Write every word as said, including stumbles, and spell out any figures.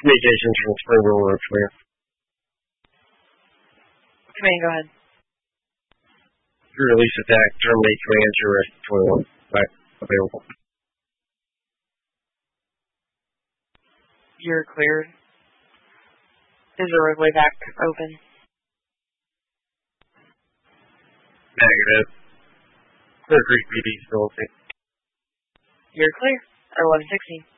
Communications from Springville are clear. Command, go ahead. Your release attack, terminate command, your rest twenty-one. Back available. You're cleared. Is the roadway back open? Negative. Clear Creek P D still open. You're clear. eleven sixteen.